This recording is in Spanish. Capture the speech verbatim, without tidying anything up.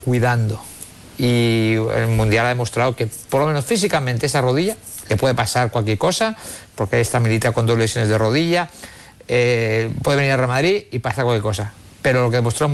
cuidando. Y el Mundial ha demostrado que, por lo menos físicamente, esa rodilla, le puede pasar cualquier cosa, porque esta milita con dos lesiones de rodilla, eh, puede venir a Real Madrid y pasa cualquier cosa. Pero lo que demostró